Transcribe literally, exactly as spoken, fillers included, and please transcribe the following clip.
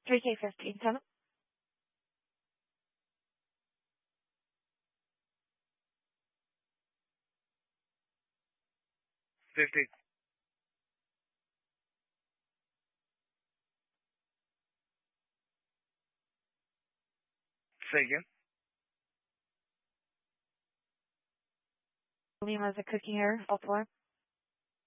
three K fifteen, tell him. fifty. Say again. Lima's a cookie here, all four.